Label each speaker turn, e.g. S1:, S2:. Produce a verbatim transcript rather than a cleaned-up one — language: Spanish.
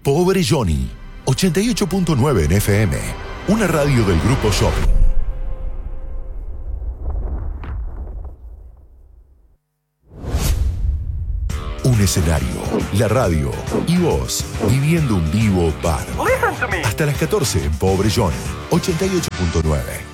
S1: Pobre Johnny, ochenta y ocho punto nueve en F M, una radio del Grupo Shopping. Un escenario, la radio y vos viviendo un vivo bar. Hasta las catorce en Pobre Johnny, ochenta y ocho punto nueve.